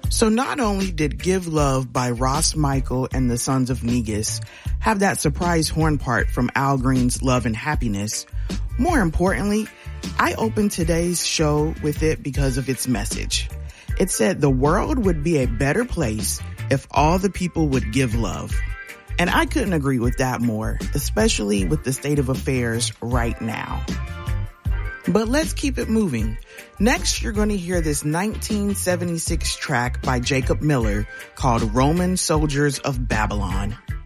So not only did Give Love by Ross Michael and the Sons of Negus have that surprise horn part from Al Green's Love and Happiness, more importantly, I opened today's show with it because of its message. It said the world would be a better place if all the people would give love. And I couldn't agree with that more, especially with the state of affairs right now. But let's keep it moving. Next, you're going to hear this 1976 track by Jacob Miller called Roman Soldiers of Babylon.